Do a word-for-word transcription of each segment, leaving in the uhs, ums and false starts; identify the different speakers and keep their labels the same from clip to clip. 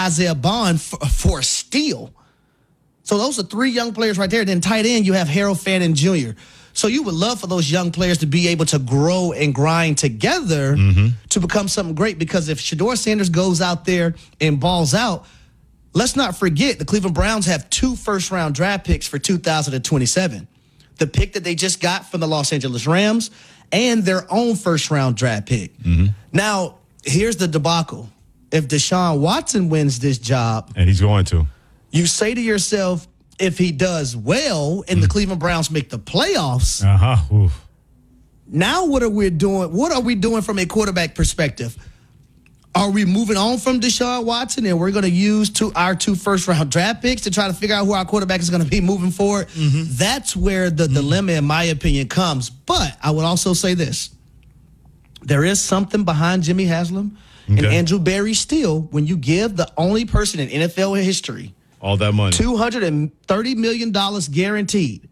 Speaker 1: Isaiah Bond for, for a steal. So those are three young players right there. Then tight end, you have Harold Fannin Junior So you would love for those young players to be able to grow and grind together mm-hmm. to become something great, because if Shedeur Sanders goes out there and balls out, let's not forget the Cleveland Browns have two first-round draft picks for two thousand twenty-seven. The pick that they just got from the Los Angeles Rams and their own first-round draft pick. Mm-hmm. Now, here's the debacle. If Deshaun Watson wins this job,
Speaker 2: and he's going to,
Speaker 1: you say to yourself, if he does well and mm. the Cleveland Browns make the playoffs,
Speaker 2: uh-huh. Oof.
Speaker 1: Now what are we doing? What are we doing from a quarterback perspective? Are we moving on from Deshaun Watson and we're going to use two, our two first-round draft picks to try to figure out who our quarterback is going to be moving forward? Mm-hmm. That's where the mm-hmm. dilemma, in my opinion, comes. But I would also say this. There is something behind Jimmy Haslam okay. and Andrew Berry still when you give the only person in N F L history
Speaker 2: all that money,
Speaker 1: two hundred thirty million dollars guaranteed.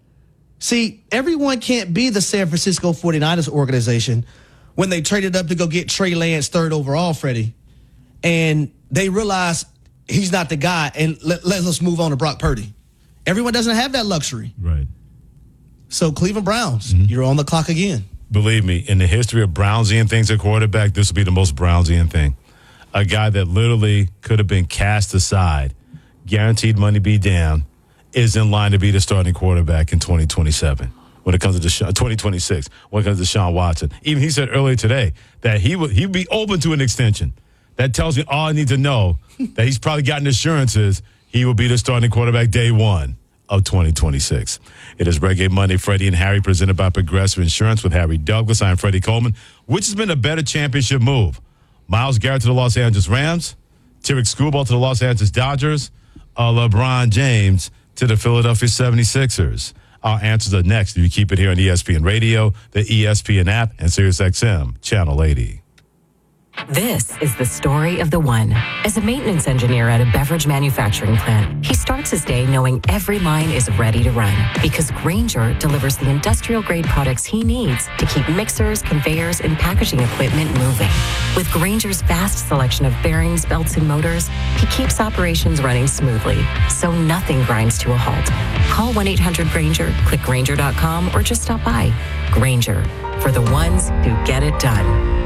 Speaker 1: See, everyone can't be the San Francisco forty-niners organization when they traded up to go get Trey Lance third overall, Freddie, and they realize he's not the guy, and let, let us move on to Brock Purdy. Everyone doesn't have that luxury.
Speaker 2: Right.
Speaker 1: So Cleveland Browns, mm-hmm. you're on the clock again.
Speaker 2: Believe me, in the history of Brownsian things at quarterback, this will be the most Brownsian thing. A guy that literally could have been cast aside, guaranteed money be damned, is in line to be the starting quarterback in twenty twenty-seven. When it comes to Desha- twenty twenty-six, when it comes to Deshaun Watson. Even he said earlier today that he would he'd be open to an extension. That tells me all I need to know, that he's probably gotten assurances he will be the starting quarterback day one of twenty twenty-six. It is Reggae Monday, Freddie and Harry, presented by Progressive Insurance with Harry Douglas. I'm Freddie Coleman. Which has been a better championship move? Myles Garrett to the Los Angeles Rams, Tarek Skubal to the Los Angeles Dodgers, uh, LeBron James to the Philadelphia seventy-sixers. Our answers are next. You keep it here on E S P N Radio, the E S P N app, and SiriusXM Channel eighty.
Speaker 3: This is the story of the one. As a maintenance engineer at a beverage manufacturing plant, he starts his day knowing every line is ready to run because Grainger delivers the industrial-grade products he needs to keep mixers, conveyors, and packaging equipment moving. With Grainger's vast selection of bearings, belts, and motors, he keeps operations running smoothly, so nothing grinds to a halt. Call one eight hundred Grainger, click Grainger dot com, or just stop by. Grainger, for the ones who get it done.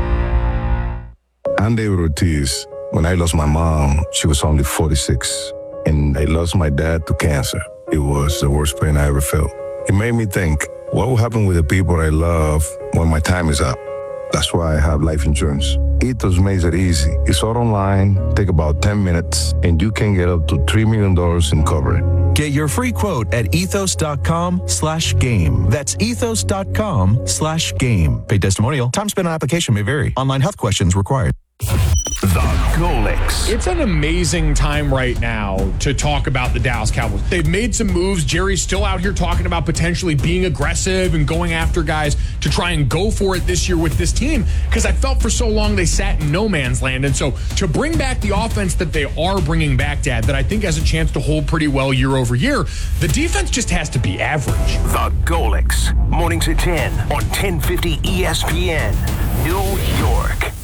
Speaker 4: I'm David Ortiz. When I lost my mom, she was only forty-six, and I lost my dad to cancer. It was the worst pain I ever felt. It made me think, what will happen with the people I love when my time is up? That's why I have life insurance. Ethos makes it easy. It's all online, take about ten minutes, and you can get up to three million dollars in coverage.
Speaker 5: Get your free quote at ethos.com slash game. That's ethos.com slash game. Paid testimonial. Time spent on application may vary. Online health questions required.
Speaker 6: The Golix.
Speaker 7: It's an amazing time right now to talk about the Dallas Cowboys. They've made some moves. Jerry's still out here talking about potentially being aggressive and going after guys to try and go for it this year with this team, because I felt for so long they sat in no man's land. And so to bring back the offense that they are bringing back, Dad, that I think has a chance to hold pretty well year over year, the defense just has to be average.
Speaker 6: The Golix. Mornings at ten on ten fifty E S P N, New York.